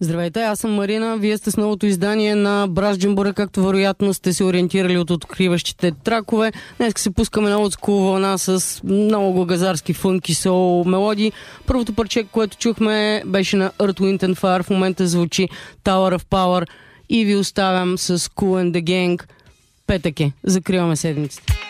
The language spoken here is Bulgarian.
Здравейте, аз съм Марина. Вие сте с новото издание на Браш Джамбура, както вероятно сте се ориентирали от откриващите тракове. Днес се пускаме на олдскул вълна с много газарски фънки сол мелодии. Първото парче, което чухме, беше на Earth, Wind and Fire. В момента звучи Tower of Power и ви оставям с Kool and the Gang. Петък е. Закриваме седмицата.